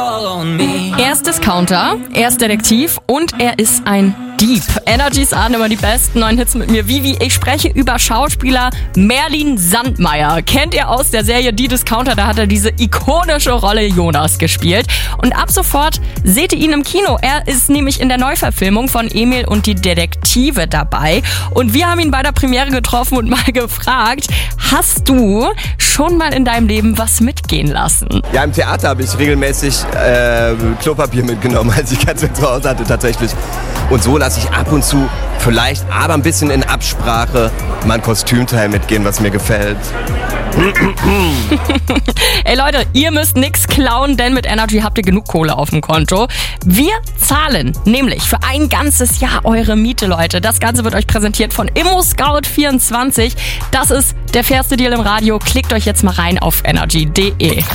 Er ist Discounter, er ist Detektiv und er ist ein Dieb. Energys ahnen immer die besten neuen Hits mit mir. Vivi, ich spreche über Schauspieler Merlin Sandmeier. Kennt ihr aus der Serie Die Discounter? Da hat er diese ikonische Rolle Jonas gespielt. Und ab sofort seht ihr ihn im Kino. Er ist nämlich in der Neuverfilmung von Emil und die Detektive dabei. Und wir haben ihn bei der Premiere getroffen und mal gefragt, hast du schon mal in deinem Leben was mitgehen lassen? Ja, im Theater habe ich regelmäßig Klopapier mitgenommen, als ich Katze zu Hause hatte tatsächlich. Und so lasse ich ab und zu vielleicht, aber ein bisschen in Absprache, mal ein Kostümteil mitgehen, was mir gefällt. Ey Leute, ihr müsst nix klauen, denn mit Energy habt ihr genug Kohle auf dem Konto. Wir zahlen nämlich für ein ganzes Jahr eure Miete, Leute. Das Ganze wird euch präsentiert von ImmoScout24. Das ist der fairste Deal im Radio. Klickt euch jetzt mal rein auf energy.de.